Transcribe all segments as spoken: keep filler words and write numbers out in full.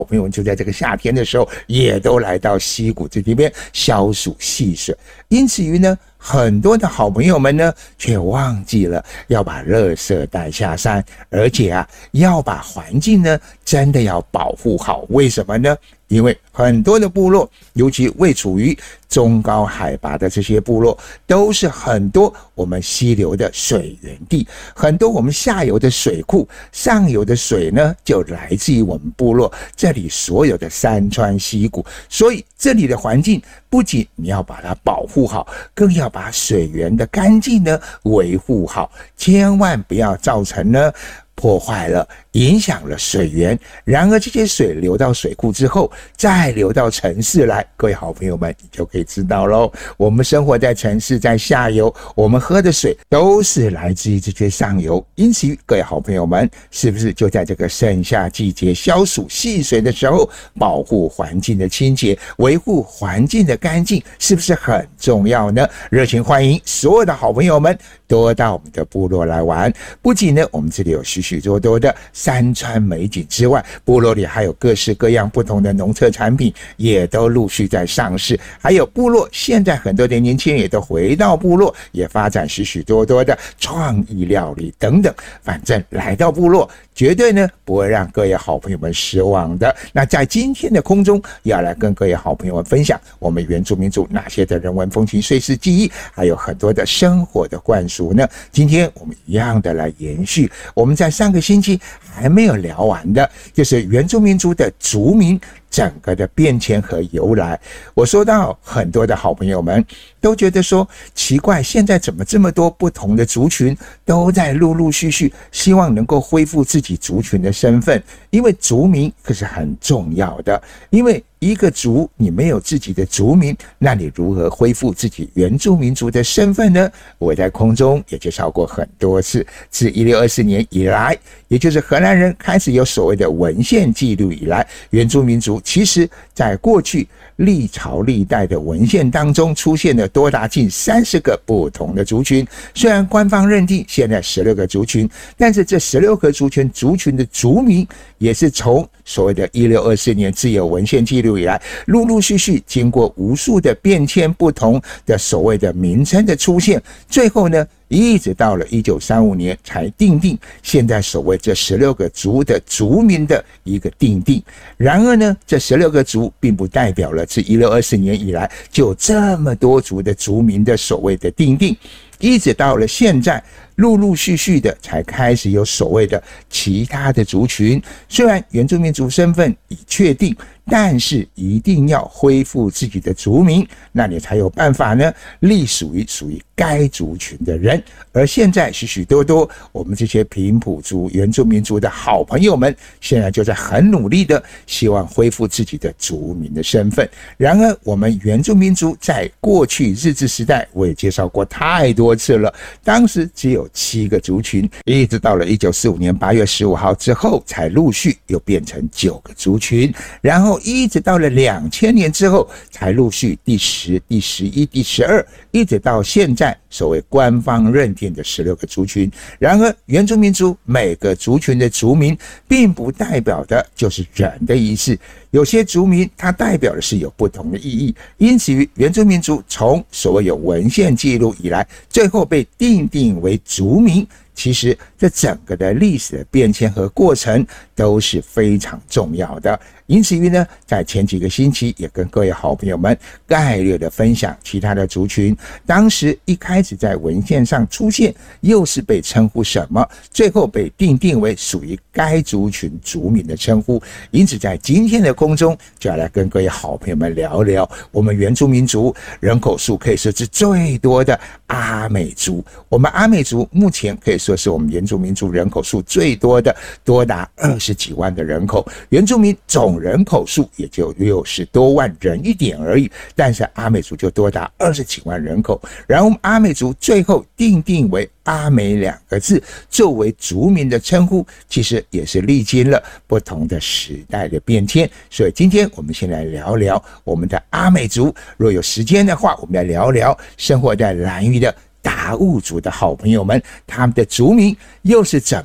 朋友们就在这个夏天的时候，也都来到溪谷这边消暑戏水。因此于呢，很多的好朋友们呢，却忘记了要把垃圾带下山，而且啊，要把环境呢，真的要保护好。为什么呢？因为很多的部落，尤其位处于中高海拔的这些部落，都是很多我们溪流的水源地，很多我们下游的水库，上游的水呢，就来自于我们部落这里所有的山川溪谷。所以这里的环境不仅你要把它保护好，更要把水源的干净呢维护好，千万不要造成呢破坏了，影响了水源。然而这些水流到水库之后，再流到城市来，各位好朋友们，你就可以知道咯，我们生活在城市，在下游，我们喝的水都是来自于这些上游。因此各位好朋友们，是不是就在这个盛夏季节消暑戏水的时候，保护环境的清洁，维护环境的干净，是不是很重要呢？热情欢迎所有的好朋友们多到我们的部落来玩。不仅呢，我们这里有许许多多的山川美景之外，部落里还有各式各样不同的农特产品也都陆续在上市。还有部落现在很多的年轻人也都回到部落，也发展许许多多的创意料理等等。反正来到部落，绝对呢不会让各位好朋友们失望的。那在今天的空中，要来跟各位好朋友们分享我们原住民族哪些的人文风情、岁时记忆，还有很多的生活的灌输呢？今天我们一样的来延续我们在上个星期还没有聊完的，就是原住民族的族名整个的变迁和由来。我说到很多的好朋友们都觉得说奇怪，现在怎么这么多不同的族群都在陆陆续续希望能够恢复自己族群的身份，因为族名可是很重要的。因为一个族你没有自己的族名，那你如何恢复自己原住民族的身份呢？我在空中也介绍过很多次，自一六二四年以来，也就是荷兰人开始有所谓的文献记录以来，原住民族其实在过去历朝历代的文献当中出现了多达近三十个不同的族群。虽然官方认定现在十六个族群，但是这十六个族群族群的族名也是从所谓的一六二四年自有文献记录以来，陆陆续续经过无数的变迁，不同的所谓的名称的出现，最后呢一直到了一九三五年才定定现在所谓这十六个族的族名的一个定定。然而呢，这十六个族并不代表了自一六二四年以来就这么多族的族名的所谓的定定，一直到了现在陆陆续续的才开始有所谓的其他的族群。虽然原住民族身份已确定，但是一定要恢复自己的族名，那你才有办法呢隶属于属于该族群的人。而现在许许多多我们这些平埔族原住民族的好朋友们，现在就在很努力的希望恢复自己的族民的身份。然而我们原住民族在过去日治时代，我也介绍过太多次了，当时只有七个族群，一直到了一九四五年八月十五号之后，才陆续又变成九个族群，然后一直到了两千年之后，才陆续第十、第十一、第十二，一直到现在所谓官方认定的十六个族群。然而原住民族每个族群的族名并不代表的就是人的意思，有些族名它代表的是有不同的意义。因此于原住民族从所谓有文献记录以来，最后被定定为族名，其实这整个的历史的变迁和过程都是非常重要的。因此于呢，在前几个星期也跟各位好朋友们概略的分享其他的族群，当时一开始在文献上出现又是被称呼什么，最后被定定为属于该族群族名的称呼。因此在今天的空中就要来跟各位好朋友们聊聊我们原住民族人口数可以说是最多的阿美族。我们阿美族目前可以说是我们原住民族人口数最多的，多达二十几万的人口，原住民总人口数也就六十多万人一点而已，但是阿美族就多达二十几万人口。然后我们阿美族最后定定为阿美两个字作为族名的称呼，其实也是历经了不同的时代的变迁。所以今天我们先来聊聊我们的阿美族，若有时间的话，我们来聊聊生活在兰屿的达悟族的好朋友们，他们的族名又是怎么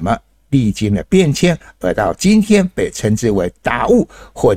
历经了变迁，而到今天被称之为达悟或